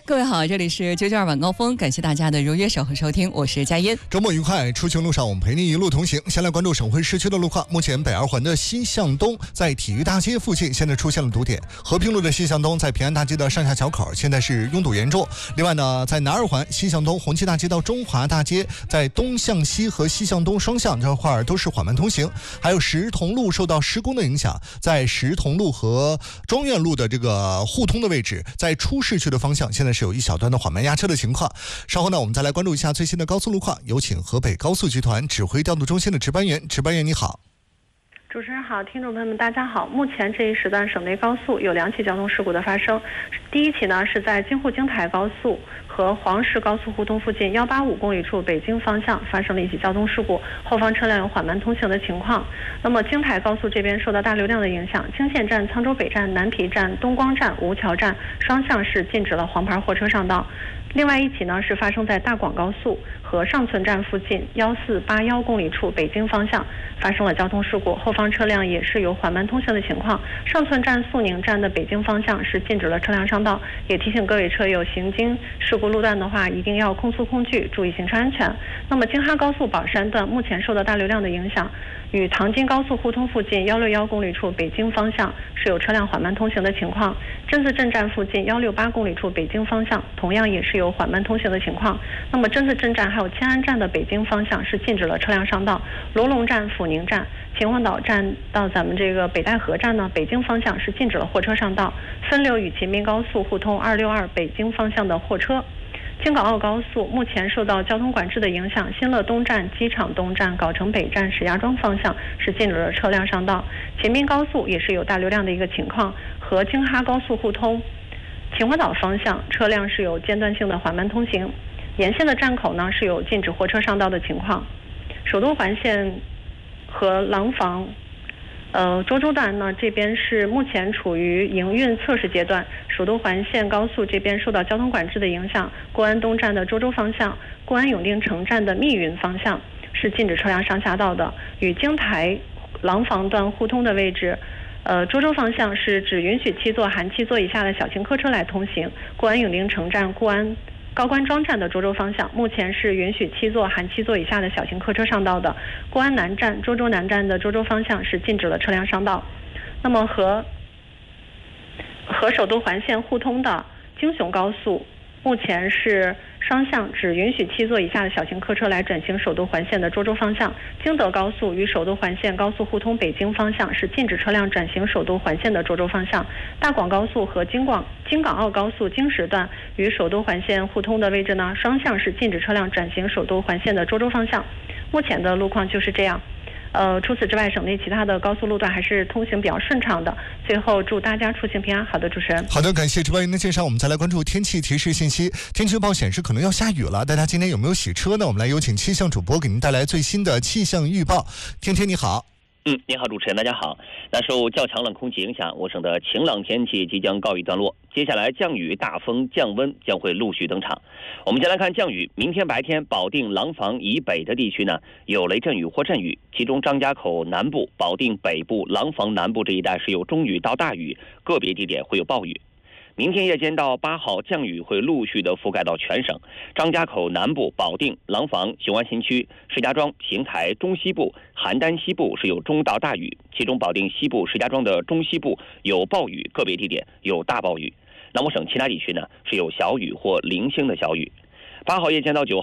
各位好，这里是992晚高峰，感谢大家的如约守候收听，我是佳音。 周末愉快，出行路上我们陪您一路同行。先来关注省会市区的路况。目前北二环的西向东在体育大街附近现在出现了堵点，和平路的西向东在平安大街的上下桥口现在是拥堵严重。另外呢，在南二环西向东红旗大街到中华大街，在东向西和西向东双向这块都是缓慢通行。还有石桐路受到施工的影响，在石桐路和庄院路的这个互通的位置，在出市区的方向现在是有一小段的缓慢压车的情况。稍后呢，我们再来关注一下最新的高速路况，有请河北高速集团指挥调度中心的值班员。值班员你好。 主持人好，听众朋友们大家好。目前这一时段省内高速有2起交通事故的发生。第一起呢是在京沪京台高速和黄石高速互通附近185公里处北京方向发生了一起交通事故，后方车辆有缓慢通行的情况。那么京台高速这边受到大流量的影响，京县站、沧州北站、南皮站、东光站、吴桥站双向是禁止了黄牌货车上道。另外一起呢是发生在大广高速和上村站附近1481公里处北京方向发生了交通事故，后方车辆也是有缓慢通行的情况。上村站、肃宁站的北京方向是禁止了车辆上道，也提醒各位车友行经事故路段的话一定要控速控距，注意行车安全。那么京哈高速宝山段目前受到大流量的影响，与唐津高速互通附近161公里处北京方向是有车辆缓慢通行的情况。榛子镇站附近168公里处北京方向同样也是有缓慢通行的情况。那么榛子镇站还有迁安站的北京方向是禁止了车辆上道。罗龙站、阜宁站、秦皇岛站到咱们这个北戴河站呢，北京方向是禁止了货车上道。分流与秦滨高速互通262北京方向的货车。京港澳高速目前受到交通管制的影响，新乐东站、机场东站、藁城北站、石家庄方向是禁止了车辆上道。秦滨高速也是有大流量的一个情况，和京哈高速互通秦皇岛方向车辆是有间断性的缓慢通行。沿线的站口呢是有禁止货车上道的情况。首都环线和廊坊涿州段呢，这边是目前处于营运测试阶段。首都环线高速这边受到交通管制的影响，固安东站的涿州方向、固安永定城站的密云方向是禁止车辆上下道的。与京台廊坊段互通的位置，涿州方向是只允许7座含7座以下的小型客车来通行。固安永定城站、固安高官庄站的涿州方向目前是允许7座含7座以下的小型客车上道的。固安南站、涿州南站的涿州方向是禁止了车辆上道。那么和首都环线互通的京雄高速目前是双向只允许7座以下的小型客车来转行首都环线的涿州方向。京德高速与首都环线高速互通北京方向是禁止车辆转行首都环线的涿州方向。大广高速和京港澳高速京石段与首都环线互通的位置呢，双向是禁止车辆转行首都环线的涿州方向。目前的路况就是这样。除此之外，省内其他的高速路段还是通行比较顺畅的。最后祝大家出行平安。好的，主持人。 好的，感谢值班员的介绍。我们再来关注天气提示信息。天气预报显示可能要下雨了，大家今天有没有洗车呢？我们来有请气象主播给您带来最新的气象预报。天天你好。 你好，主持人，大家好。那受较强冷空气影响，我省的晴朗天气即将告一段落。接下来降雨、大风、降温将会陆续登场。我们先来看降雨。明天白天，保定、廊坊以北的地区呢有雷阵雨或阵雨，其中张家口南部、保定北部、廊坊南部这一带是有中雨到大雨，个别地点会有暴雨。明天夜间到8号，降雨会陆续的覆盖到全省。张家口南部、保定、廊坊、雄安新区、石家庄、邢台中西部、邯郸西部是有中到大雨，其中保定西部、石家庄的中西部有暴雨，个别地点有大暴雨。那么省其他地区呢是有小雨或零星的小雨。8号夜间到9号。